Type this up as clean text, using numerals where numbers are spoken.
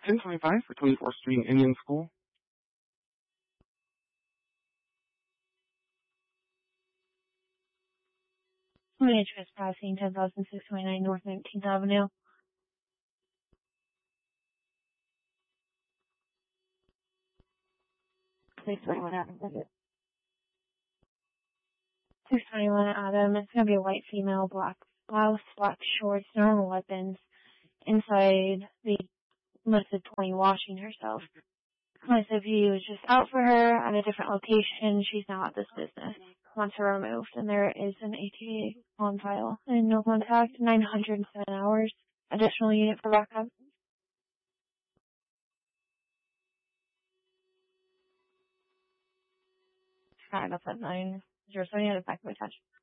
1025 for 24th Street Indian School. Somebody trespassing 10,629 North 19th Avenue. Please 21 Adam, visit. 621 Adam, it's gonna be a white female, black blouse, black shorts, normal weapons. Inside the listed 20 washing herself. My CPU is just out for her at a different location. She's now at this business. Wants her removed, and there is an ATA on file. And no contact, 907 hours. Additional unit for backup. Alright, that's at 907 unit backup attached.